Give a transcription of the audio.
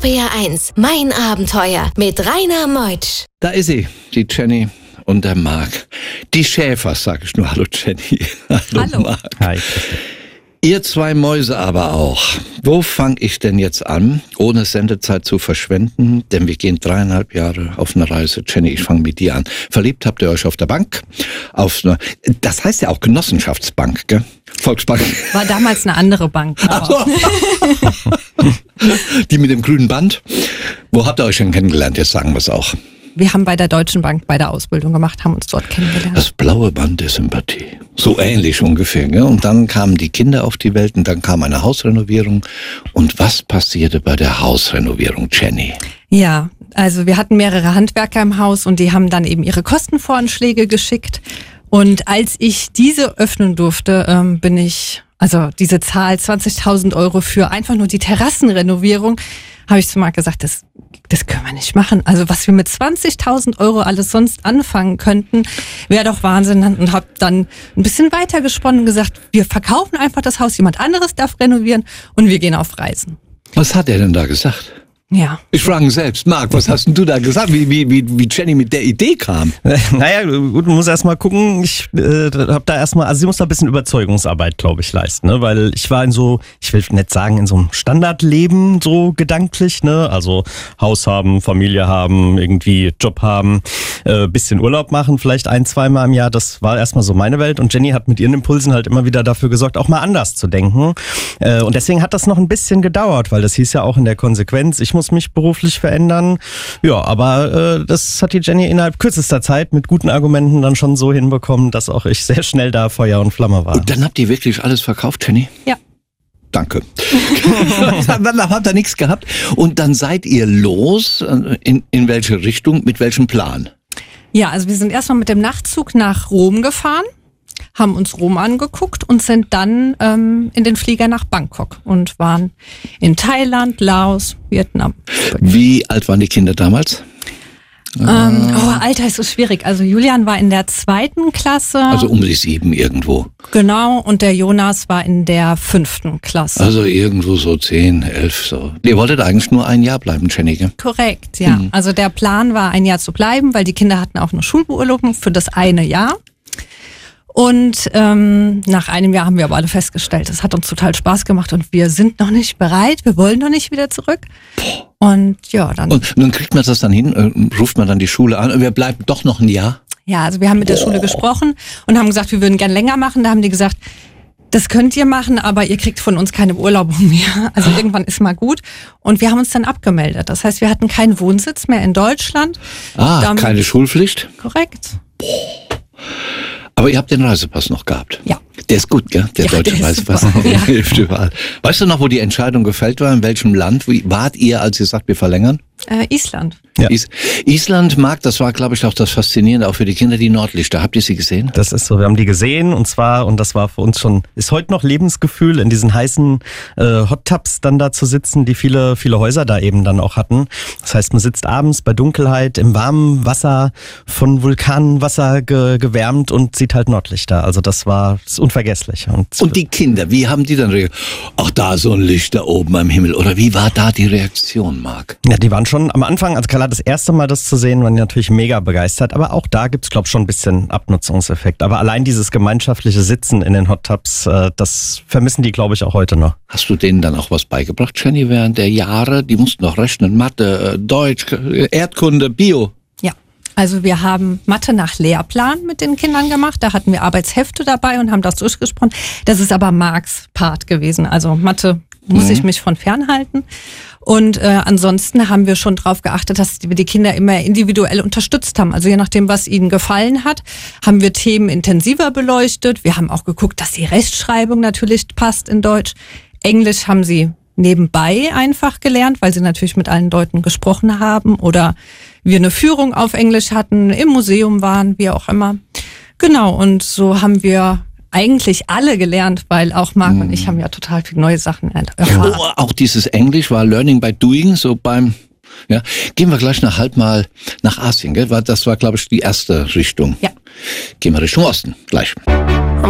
RPR 1, mein Abenteuer mit Rainer Meutsch. Da ist sie, die Jenny und der Marc. Die Schäfers, sag ich nur. Hallo Jenny. Hallo Marc. Hi. Ihr zwei Mäuse aber auch. Wo fange ich denn jetzt an, ohne Sendezeit zu verschwenden? Denn wir gehen 3,5 Jahre auf eine Reise. Jenny, ich fange mit dir an. Verliebt habt ihr euch auf der Bank. Das heißt ja auch Genossenschaftsbank, gell? Volksbank. War damals eine andere Bank. Aber. Die mit dem grünen Band. Wo habt ihr euch denn kennengelernt? Jetzt sagen wir es auch. Wir haben bei der Deutschen Bank beide Ausbildung gemacht, haben uns dort kennengelernt. Das blaue Band der Sympathie. So ähnlich ungefähr. Gell? Und dann kamen die Kinder auf die Welt und dann kam eine Hausrenovierung. Und was passierte bei der Hausrenovierung, Jenny? Ja, also wir hatten mehrere Handwerker im Haus und die haben dann eben ihre Kostenvoranschläge geschickt. Und als ich diese öffnen durfte, diese Zahl 20.000 Euro für einfach nur die Terrassenrenovierung, habe ich zu Marc gesagt, das können wir nicht machen. Also was wir mit 20.000 Euro alles sonst anfangen könnten, wäre doch Wahnsinn. Und habe dann ein bisschen weiter gesponnen und gesagt, wir verkaufen einfach das Haus, jemand anderes darf renovieren und wir gehen auf Reisen. Was hat er denn da gesagt? Ja. Ich frage ihn selbst. Marc, was hast denn du da gesagt, wie Jenny mit der Idee kam? Naja, gut, man muss erstmal gucken. Ich habe da erstmal, also sie muss da ein bisschen Überzeugungsarbeit, glaube ich, leisten, ne? Weil ich war in so, ich will nicht sagen, in so einem Standardleben so gedanklich, ne? Also Haus haben, Familie haben, irgendwie Job haben, bisschen Urlaub machen, vielleicht 1-2 Mal im Jahr. Das war erstmal so meine Welt. Und Jenny hat mit ihren Impulsen halt immer wieder dafür gesorgt, auch mal anders zu denken. Und deswegen hat das noch ein bisschen gedauert, weil das hieß ja auch in der Konsequenz, ich muss mich beruflich verändern. Ja, aber das hat die Jenny innerhalb kürzester Zeit mit guten Argumenten dann schon so hinbekommen, dass auch ich sehr schnell da Feuer und Flamme war. Und dann habt ihr wirklich alles verkauft, Jenny? Ja. Danke. Dann habt ihr nichts gehabt. Und dann seid ihr los. In welche Richtung? Mit welchem Plan? Ja, also wir sind erstmal mit dem Nachtzug nach Rom gefahren, haben uns Rom angeguckt und sind dann in den Flieger nach Bangkok und waren in Laos, Vietnam. Wie alt waren die Kinder damals? Alter ist so schwierig. Also Julian war in der 2. Klasse. Also um die 7 irgendwo. Genau, und der Jonas war in der 5. Klasse. Also irgendwo so 10, 11 so. Ihr wolltet eigentlich nur ein Jahr bleiben, Jenny, gell? Korrekt, ja. Mhm. Also der Plan war, ein Jahr zu bleiben, weil die Kinder hatten auch eine Schulbeurlaubung für das eine Jahr. Und nach einem Jahr haben wir aber alle festgestellt, es hat uns total Spaß gemacht und wir sind noch nicht bereit, wir wollen noch nicht wieder zurück. Und ja, dann. Und dann kriegt man das dann hin, ruft man dann die Schule an und wir bleiben doch noch ein Jahr? Ja, also wir haben mit der Schule gesprochen und haben gesagt, wir würden gern länger machen. Da haben die gesagt, das könnt ihr machen, aber ihr kriegt von uns keine Beurlaubung mehr. Also irgendwann ist mal gut. Und wir haben uns dann abgemeldet. Das heißt, wir hatten keinen Wohnsitz mehr in Deutschland. Keine Schulpflicht? Korrekt. Aber ihr habt den Reisepass noch gehabt? Ja. Der ist gut, gell? Der deutsche Reisepass. Der hilft überall. Weißt du noch, wo die Entscheidung gefällt war? In welchem Land? Wie wart ihr, als ihr sagt, wir verlängern? Island. Ja. Island, Marc, das war, glaube ich, auch das Faszinierende, auch für die Kinder, die Nordlichter. Habt ihr sie gesehen? Das ist so, wir haben die gesehen und das war für uns schon, ist heute noch Lebensgefühl, in diesen heißen Hot Tubs dann da zu sitzen, die viele, viele Häuser da eben dann auch hatten. Das heißt, man sitzt abends bei Dunkelheit im warmen Wasser, von Vulkanwasser gewärmt und sieht halt Nordlichter. Also das ist unvergesslich. Und die Kinder, wie haben die dann reagiert? Ach, da so ein Licht da oben am Himmel. Oder wie war da die Reaktion, Marc? Ja, die waren schon am Anfang, als Carla das erste Mal das zu sehen, waren die natürlich mega begeistert. Aber auch da gibt's, glaube ich, schon ein bisschen Abnutzungseffekt. Aber allein dieses gemeinschaftliche Sitzen in den Hot Tubs, das vermissen die, glaube ich, auch heute noch. Hast du denen dann auch was beigebracht, Jenny, während der Jahre? Die mussten doch rechnen, Mathe, Deutsch, Erdkunde, Bio. Ja, also wir haben Mathe nach Lehrplan mit den Kindern gemacht. Da hatten wir Arbeitshefte dabei und haben das durchgesprochen. Das ist aber Marcs Part gewesen. Also Mathe muss ich mich von fernhalten. Und ansonsten haben wir schon darauf geachtet, dass wir die Kinder immer individuell unterstützt haben. Also je nachdem, was ihnen gefallen hat, haben wir Themen intensiver beleuchtet. Wir haben auch geguckt, dass die Rechtschreibung natürlich passt in Deutsch. Englisch haben sie nebenbei einfach gelernt, weil sie natürlich mit allen Leuten gesprochen haben oder wir eine Führung auf Englisch hatten, im Museum waren, wie auch immer. Genau, und so haben wir eigentlich alle gelernt, weil auch Marc und ich haben ja total viele neue Sachen erfahren. Oh, auch dieses Englisch war Learning by Doing, so beim, ja. Gehen wir gleich mal nach Asien, gell? Das war, glaube ich, die erste Richtung. Ja. Gehen wir Richtung Osten, gleich.